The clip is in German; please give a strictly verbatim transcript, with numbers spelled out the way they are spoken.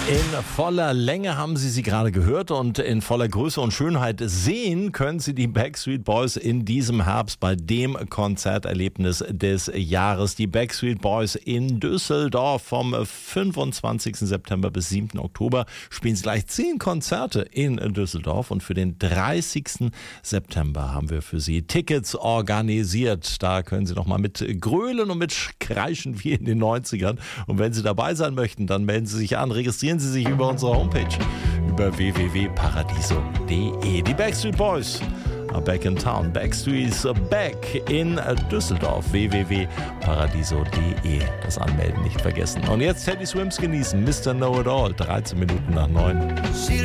In voller Länge haben Sie sie gerade gehört und in voller Größe und Schönheit sehen können Sie die Backstreet Boys in diesem Herbst bei dem Konzerterlebnis des Jahres. Die Backstreet Boys in Düsseldorf vom fünfundzwanzigsten September bis siebten Oktober spielen sie gleich zehn Konzerte in Düsseldorf und für den dreißigsten September haben wir für Sie Tickets organisiert. Da können Sie noch mal mit grölen und mit kreischen wie in den neunzigern. Und wenn Sie dabei sein möchten, dann melden Sie sich an, registrieren Sie sich über unsere Homepage über w w w punkt paradiso punkt d e. Die Backstreet Boys are back in town. Backstreet's back in Düsseldorf. w w w punkt paradiso punkt d e. Das Anmelden nicht vergessen. Und jetzt Teddy Swims genießen. Mister Know It All. dreizehn Minuten nach neun.